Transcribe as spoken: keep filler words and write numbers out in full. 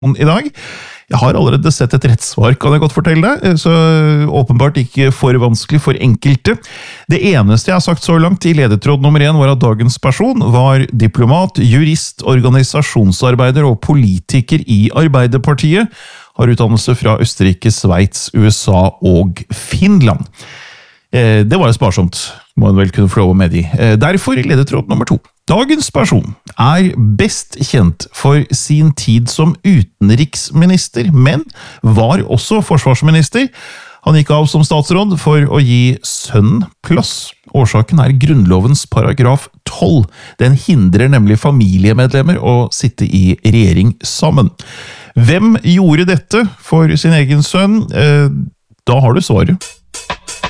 I dag. Jeg har allerede sett et rettsvar, kan jeg godt fortelle deg, så åpenbart ikke for vanskelig for enkelte. Det eneste jeg har sagt så langt i ledetråd nummer én var at dagens person var diplomat, jurist, organisasjonsarbeider og politiker i Arbeiderpartiet, har utdannelse fra Østerrike, Sveits, U S A og Finland. Det var jo sparsomt, må en vel kunne få lov å medgi. Derfor ledetråd nummer to. Dagens person er best kjent for sin tid som utenriksminister, men var også forsvarsminister. Han gikk av som statsråd for å gi sønnen plass. Årsaken er Grunnlovens paragraf tolv. Den hindrer nemlig familiemedlemmer å sitte i regjering sammen. Hvem gjorde dette for sin egen sønn? Da har du svaret.